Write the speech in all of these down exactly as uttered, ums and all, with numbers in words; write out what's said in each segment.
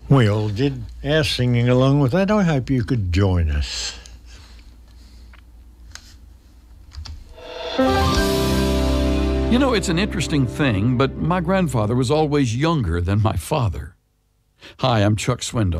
We all did our singing along with that. I hope you could join us. You know, it's an interesting thing, but my grandfather was always younger than my father. Hi, I'm Chuck Swindoll.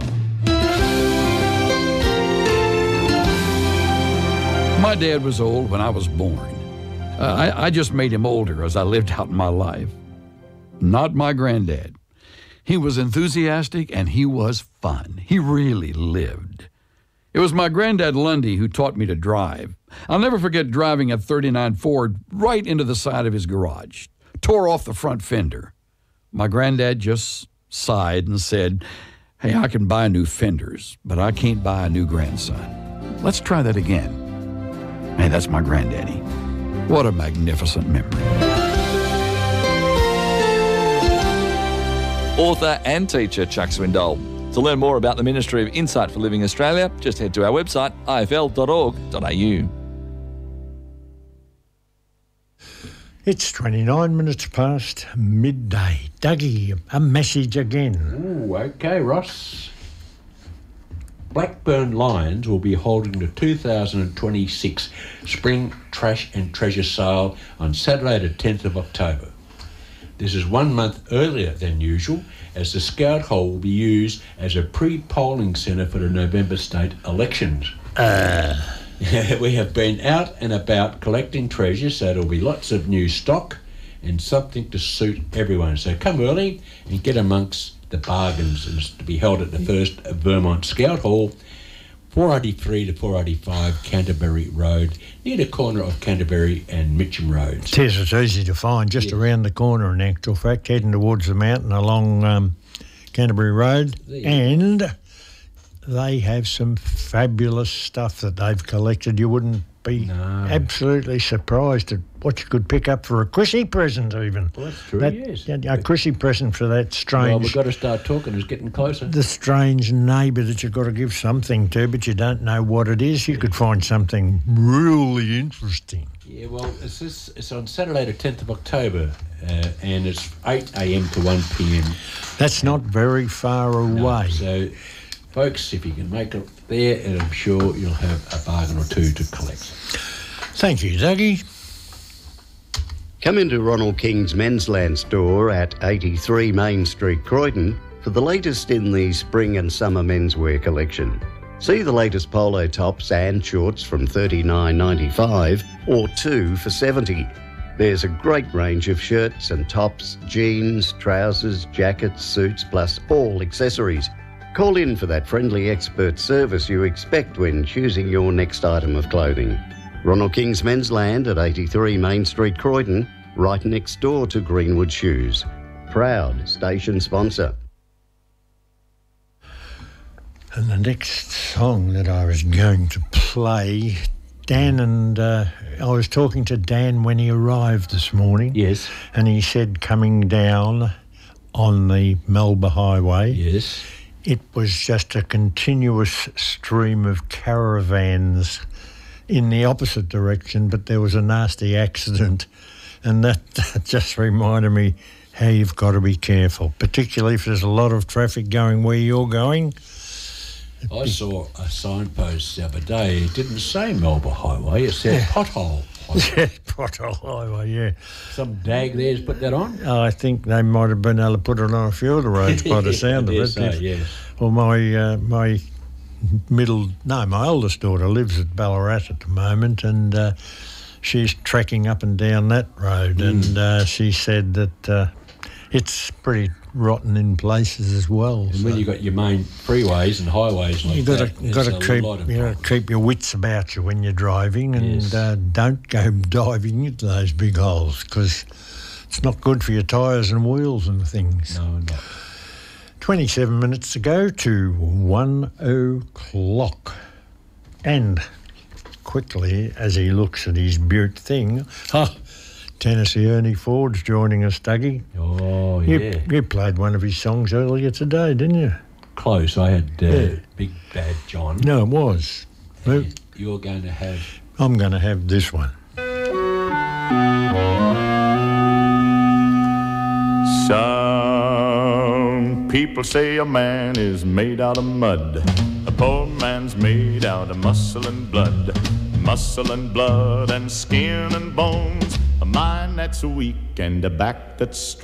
My dad was old when I was born. Uh, I, I just made him older as I lived out my life. Not my granddad. He was enthusiastic and he was fun. He really lived. It was my granddad Lundy who taught me to drive. I'll never forget driving a thirty-nine Ford right into the side of his garage. Tore off the front fender. My granddad just sighed and said, "Hey, I can buy new fenders, but I can't buy a new grandson. Let's try that again." Hey, that's my granddaddy. What a magnificent memory. Author and teacher Chuck Swindoll. To learn more about the Ministry of Insight for Living Australia, just head to our website, I F L dot org dot A U. It's twenty-nine minutes past midday. Dougie, a message again. Ooh, okay, Ross. Blackburn Lions will be holding the two thousand twenty-six Spring Trash and Treasure Sale on Saturday the tenth of October. This is one month earlier than usual, as the Scout Hall will be used as a pre-polling centre for the November state elections. Uh. We have been out and about collecting treasure, so there'll be lots of new stock and something to suit everyone. So come early and get amongst the bargains. It's to be held at the first Vermont Scout Hall, four eighty-three to four eighty-five Canterbury Road, near the corner of Canterbury and Mitcham Roads. It is, it's easy to find, just Yes. around the corner in actual fact, heading towards the mountain along um, Canterbury Road. And they have some fabulous stuff that they've collected. You wouldn't be No. absolutely surprised at what you could pick up for a Chrissy present even. Well, that's true, That- yes. yeah, A Chrissy present for that Well, strange... we've got to start talking. It's getting closer. the strange neighbour that you've got to give something to, but you don't know what it is. You could find something really interesting. Yeah, well, it's this, it's on Saturday the tenth of October, uh, and it's eight a.m. to one p.m. That's not very far away. So, folks, if you can make it there, and I'm sure you'll have a bargain or two to collect. Thank you, Dougie. Come into Ronald King's Men's Land store at eighty-three Main Street, Croydon, for the latest in the spring and summer menswear collection. See the latest polo tops and shorts from thirty-nine ninety-five or two for seventy. There's a great range of shirts and tops, jeans, trousers, jackets, suits, plus all accessories. Call in for that friendly expert service you expect when choosing your next item of clothing. Ronald King's Men's Land at eighty-three Main Street, Croydon, right next door to Greenwood Shoes. Proud station sponsor. And the next song that I was going to play, Dan and uh, I was talking to Dan when he arrived this morning. Yes. And he said coming down on the Melba Highway, Yes. it was just a continuous stream of caravans in the opposite direction, but there was a nasty accident, and that, that just reminded me how you've got to be careful, particularly if there's a lot of traffic going where you're going. I saw a signpost the other day. It didn't say Melba Highway. It said Pothole Highway. Yeah, Pothole Highway, yeah. Some dag there's put that on. I think they might have been able to put it on a few of the roads by the sound of I dare it. say, Yes. yes. Well, my uh, my middle, no, my oldest daughter lives at Ballarat at the moment, and uh, she's trekking up and down that road, Mm. and uh, she said that uh, it's pretty rotten in places as well. And so when you've got your main freeways and highways like you've got that, to got there's to a keep lot of you know problems. keep your wits about you when you're driving, and Yes. uh, don't go diving into those big holes because it's not good for your tyres and wheels and things. No, not. twenty-seven minutes to go to one o'clock. And quickly, as he looks at his butte thing, ah, Tennessee Ernie Ford's joining us, Dougie. Oh, You, yeah. you played one of his songs earlier today, didn't you? Close. I had uh, Yeah. Big Bad John. No, it was. No, And you're going to have... I'm going to have this one. Some people say a man is made out of mud. A poor man's made out of muscle and blood. Muscle and blood and skin and bones. A mind that's weak and a back that's strong.